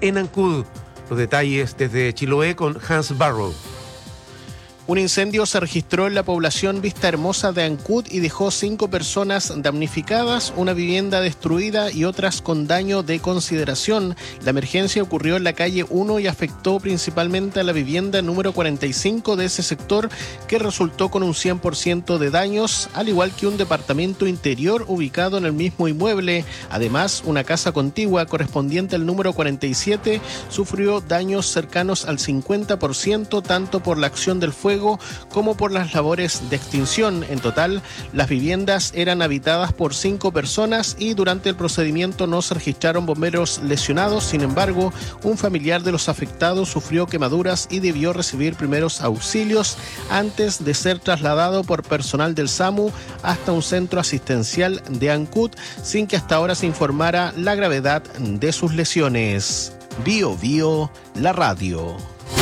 en Ancud. Los detalles desde Chiloé con Hans Barrow. Un incendio se registró en la población Vista Hermosa de Ancud y dejó 5 personas damnificadas, una vivienda destruida y otras con daño de consideración. La emergencia ocurrió en la calle 1 y afectó principalmente a la vivienda número 45 de ese sector, que resultó con un 100% de daños, al igual que un departamento interior ubicado en el mismo inmueble. Además, una casa contigua correspondiente al número 47 sufrió daños cercanos al 50%, tanto por la acción del fuego como por las labores de extinción. En total, las viviendas eran habitadas por 5 personas y durante el procedimiento no se registraron bomberos lesionados. Sin embargo, un familiar de los afectados sufrió quemaduras y debió recibir primeros auxilios antes de ser trasladado por personal del SAMU hasta un centro asistencial de Ancud, sin que hasta ahora se informara la gravedad de sus lesiones. Bio Bio, la radio.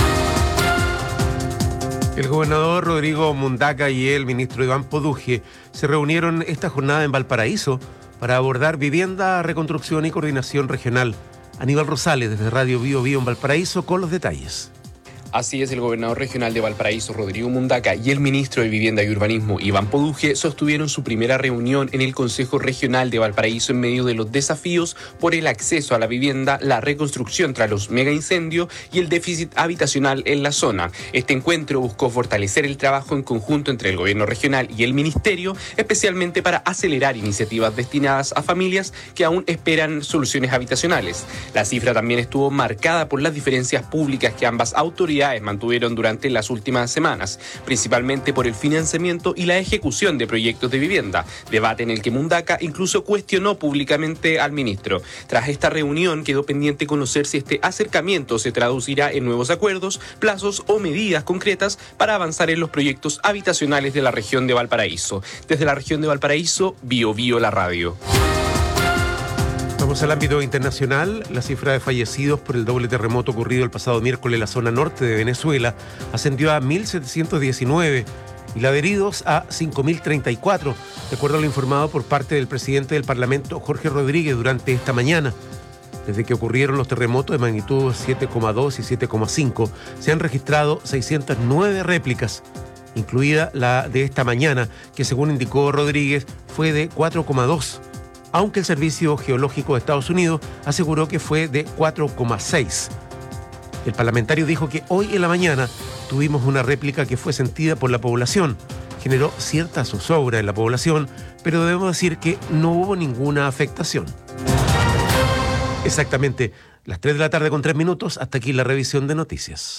El gobernador Rodrigo Mundaca y el ministro Iván Poduje se reunieron esta jornada en Valparaíso para abordar vivienda, reconstrucción y coordinación regional. Aníbal Rosales, desde Radio Bio Bio en Valparaíso, con los detalles. Así es, el gobernador regional de Valparaíso, Rodrigo Mundaca, y el ministro de Vivienda y Urbanismo, Iván Poduje, sostuvieron su primera reunión en el Consejo Regional de Valparaíso en medio de los desafíos por el acceso a la vivienda, la reconstrucción tras los megaincendios y el déficit habitacional en la zona. Este encuentro buscó fortalecer el trabajo en conjunto entre el gobierno regional y el ministerio, especialmente para acelerar iniciativas destinadas a familias que aún esperan soluciones habitacionales. La cifra también estuvo marcada por las diferencias públicas que ambas autoridades mantuvieron durante las últimas semanas, principalmente por el financiamiento y la ejecución de proyectos de vivienda, debate en el que Mundaca incluso cuestionó públicamente al ministro. Tras esta reunión quedó pendiente conocer si este acercamiento se traducirá en nuevos acuerdos, plazos o medidas concretas para avanzar en los proyectos habitacionales de la región de Valparaíso. Desde la región de Valparaíso, Bio Bio la radio. Vamos al ámbito internacional. La cifra de fallecidos por el doble terremoto ocurrido el pasado miércoles en la zona norte de Venezuela ascendió a 1.719 y la de heridos a 5.034, de acuerdo a lo informado por parte del presidente del Parlamento, Jorge Rodríguez, durante esta mañana. Desde que ocurrieron los terremotos de magnitud 7,2 y 7,5, se han registrado 609 réplicas, incluida la de esta mañana, que según indicó Rodríguez fue de 4,2. Aunque el Servicio Geológico de Estados Unidos aseguró que fue de 4,6. El parlamentario dijo que hoy en la mañana tuvimos una réplica que fue sentida por la población. Generó cierta zozobra en la población, pero debemos decir que no hubo ninguna afectación. Exactamente, las 3 de la tarde con 3 minutos, hasta aquí la revisión de noticias.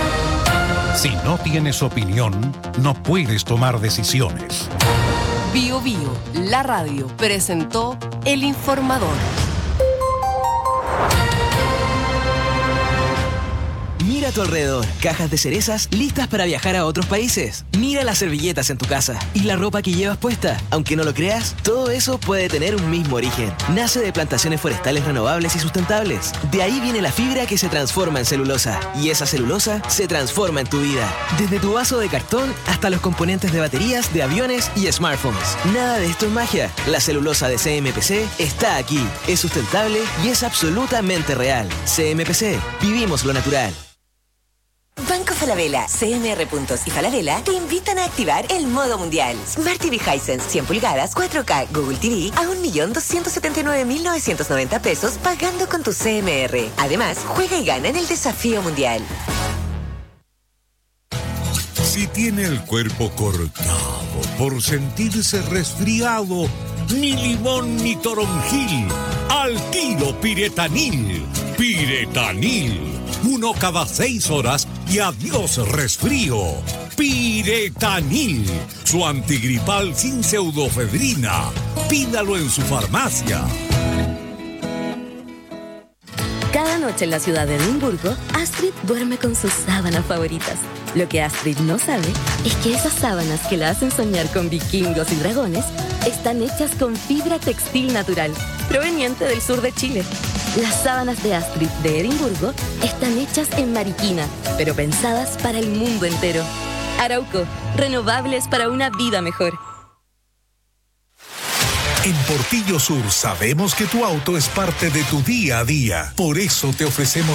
Si no tienes opinión, no puedes tomar decisiones. Bio Bio, la radio, presentó El Informador. Mira a tu alrededor, cajas de cerezas listas para viajar a otros países. Mira las servilletas en tu casa y la ropa que llevas puesta. Aunque no lo creas, todo eso puede tener un mismo origen. Nace de plantaciones forestales renovables y sustentables. De ahí viene la fibra que se transforma en celulosa. Y esa celulosa se transforma en tu vida. Desde tu vaso de cartón hasta los componentes de baterías, de aviones y smartphones. Nada de esto es magia. La celulosa de CMPC está aquí. Es sustentable y es absolutamente real. CMPC, vivimos lo natural. Banco Falabella, CMR Puntos y Falabella te invitan a activar el modo mundial. Smart TV Hisense 100 pulgadas 4K Google TV a 1.279.990 pesos pagando con tu CMR. Además, juega y gana en el desafío mundial. Si tiene el cuerpo cortado por sentirse resfriado, ni limón ni toronjil, al tiro Piretanil. Piretanil, 1 cada 6 horas y adiós resfrío. Piretanil, su antigripal sin pseudofedrina. Pídalo en su farmacia. Cada noche en la ciudad de Edimburgo, Astrid duerme con sus sábanas favoritas. Lo que Astrid no sabe es que esas sábanas que la hacen soñar con vikingos y dragones están hechas con fibra textil natural, proveniente del sur de Chile. Las sábanas de Astrid de Edimburgo están hechas en Mariquina, pero pensadas para el mundo entero. Arauco, renovables para una vida mejor. En Portillo Sur sabemos que tu auto es parte de tu día a día. Por eso te ofrecemos